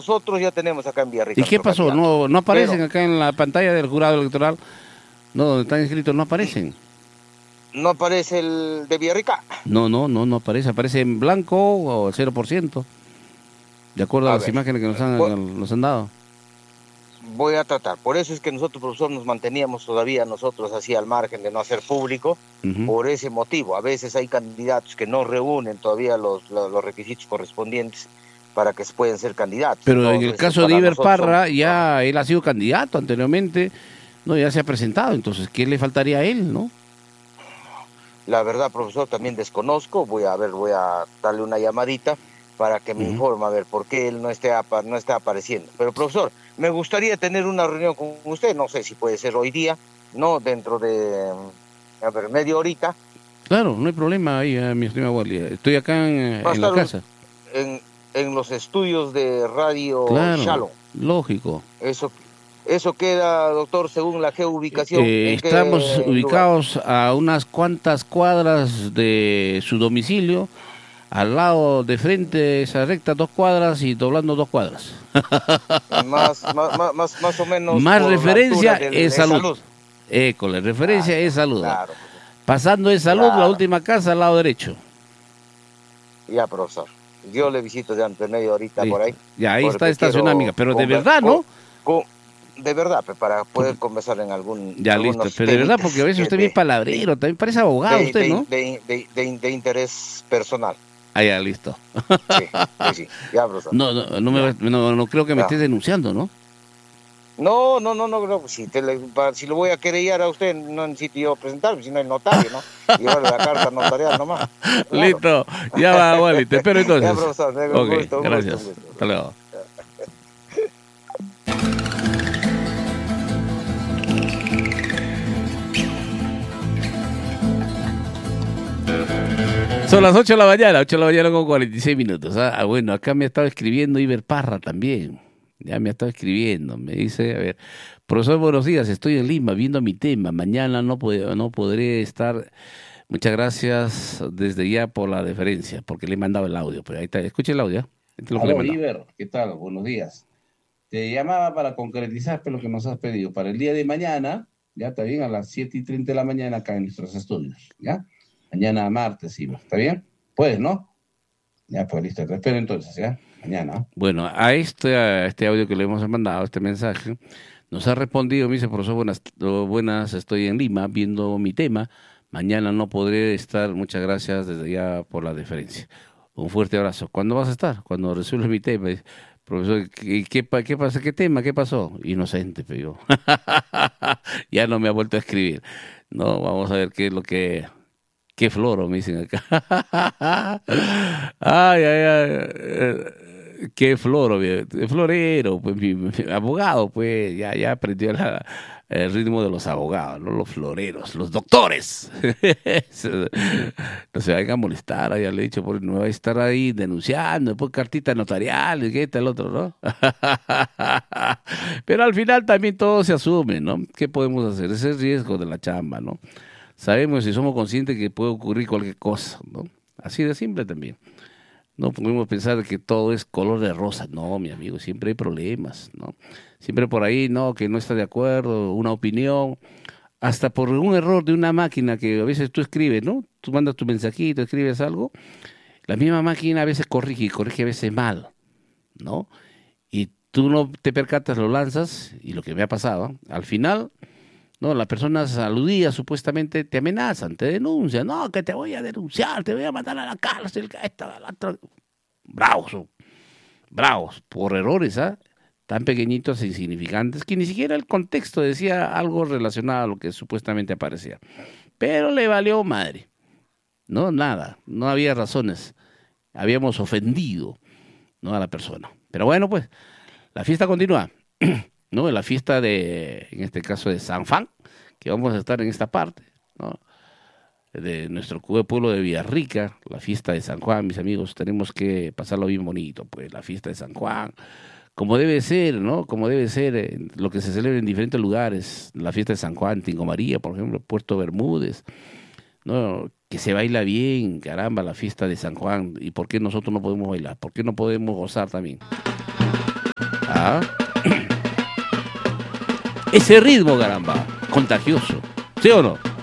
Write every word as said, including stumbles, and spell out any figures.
nosotros ya tenemos acá en Villarrica. ¿Y qué pasó? candidato. No, no aparecen Pero, acá en la pantalla del jurado electoral. No, donde están inscritos no aparecen. ¿no aparece el de Villarrica? No, no, no, no aparece. Aparece en blanco o cero por ciento. De acuerdo a, A las ver, imágenes que nos voy, han, nos han dado. voy a tratar. Por eso es que nosotros, profesor, nos manteníamos todavía nosotros así al margen de no hacer público. Uh-huh. Por ese motivo. A veces hay candidatos que no reúnen todavía los, los, los requisitos correspondientes para que se puedan ser candidatos. Pero Entonces, en el caso de Iber Parra, son... ya él ha sido candidato anteriormente, no, ya se ha presentado, entonces, ¿qué le faltaría a él, no? La verdad, profesor, también desconozco, voy a ver, voy a darle una llamadita para que me uh-huh. informe a ver por qué él no, esté, no está apareciendo. Pero, profesor, me gustaría tener una reunión con usted, no sé si puede ser hoy día, no dentro de, a ver, media horita. Claro, no hay problema ahí, eh, mi estimado Wally. Estoy acá en, en la casa. En, en los estudios de Radio claro, Shalom. Lógico. Eso, eso queda, doctor, según la geoubicación. Eh, estamos ubicados lugar? a unas cuantas cuadras de su domicilio, al lado de frente, esa recta, dos cuadras y doblando dos cuadras. más, más, más, más o menos. Más referencia del, es salud. salud. École, referencia claro, es salud. Claro. Pasando en salud, claro. la última casa al lado derecho. Ya, profesor. Yo le visito de antes media horita sí. por ahí. Ya, ahí está estacionada, amiga. Pero de verdad, ¿no? Con, con, de verdad, para poder conversar en algún... Ya, listo. Pero de verdad, porque a veces usted es bien palabrero, también parece abogado de, usted, de, ¿no? De, de, de, de interés personal. Ah, ya, listo. Sí, sí, sí. Ya, profesor. No, no, no, me, no, no creo que me ya. estés denunciando, ¿no? No, no, no, no, no. Si, te le, si lo voy a querellar a usted, no necesito yo presentarme, si no hay notario, ¿no? Llevarle la carta notarial nomás. Claro. Listo, ya va, Wally, te espero entonces. Ya, profesor, me okay, gusto, gracias. Gusto, gusto. Hasta luego. Son las ocho de la mañana, ocho de la mañana con cuarenta y seis minutos. Ah, bueno, acá me ha estado escribiendo Iber Parra también. Ya me ha estado escribiendo. Me dice, a ver, profesor, buenos días, estoy en Lima viendo mi tema. Mañana no, pod- no podré estar. Muchas gracias desde ya por la deferencia, porque le he mandado el audio. Pero ahí está, escuche el audio. Este Aló, Iber, ¿qué tal? Buenos días. Te llamaba para concretizar lo que nos has pedido. Para el día de mañana, ya está bien, a las siete y treinta de la mañana acá en nuestros estudios, ¿ya? Mañana martes, Iber, ¿está bien? Puedes, ¿no? Ya, pues listo, te espero entonces, ¿ya? Mañana. Bueno, a este, a este audio que le hemos mandado, este mensaje, nos ha respondido, me dice, profesor, buenas, buenas, estoy en Lima viendo mi tema, mañana no podré estar, muchas gracias desde ya por la deferencia. Un fuerte abrazo. ¿Cuándo vas a estar? Cuando resuelve mi tema. Profesor, ¿qué, qué, qué pasa? ¿Qué tema? ¿Qué pasó? Inocente, pero ya no me ha vuelto a escribir. No, vamos a ver qué es lo que... Qué floro, me dicen acá. Ay, ay, ay. Qué floro, florero, pues, mi, mi abogado, pues, ya, ya aprendió la, el ritmo de los abogados, ¿no? Los floreros, los doctores. No se vayan a molestar, ya le he dicho, porque no va a estar ahí denunciando, después cartitas notariales, qué tal el otro, ¿no? Pero al final también todo se asume, ¿no? ¿Qué podemos hacer? Ese es el riesgo de la chamba, ¿no? Sabemos y somos conscientes que puede ocurrir cualquier cosa, ¿no? Así de simple también. No podemos pensar que todo es color de rosa. No, mi amigo, siempre hay problemas, ¿no? Siempre por ahí, no, que no está de acuerdo, una opinión, hasta por un error de una máquina que a veces tú escribes, ¿no? Tú mandas tu mensajito, escribes algo, la misma máquina a veces corrige y corrige a veces mal, ¿no? Y tú no te percatas, lo lanzas, y lo que me ha pasado, al final... No, las personas aludidas supuestamente te amenazan, te denuncian, no, que te voy a denunciar, te voy a mandar a la cárcel, que esta, la otra. Bravos, bravos, por errores, ¿ah? ¿eh? Tan pequeñitos e insignificantes que ni siquiera el contexto decía algo relacionado a lo que supuestamente aparecía. Pero le valió madre, no, nada, no había razones, habíamos ofendido, ¿no? A la persona. Pero bueno, pues, la fiesta continúa. ¿No? La fiesta de, en este caso de San Juan, que vamos a estar en esta parte, ¿no? De nuestro pueblo de Villarrica, la fiesta de San Juan, mis amigos, tenemos que pasarlo bien bonito, pues, la fiesta de San Juan, como debe ser, ¿no? Como debe ser eh, lo que se celebra en diferentes lugares, la fiesta de San Juan, Tingo María, por ejemplo, Puerto Bermúdez, ¿no? Que se baila bien, caramba, la fiesta de San Juan, ¿y por qué nosotros no podemos bailar? ¿Por qué no podemos gozar también? ¿Ah? Ese ritmo, caramba, contagioso. ¿Sí o no?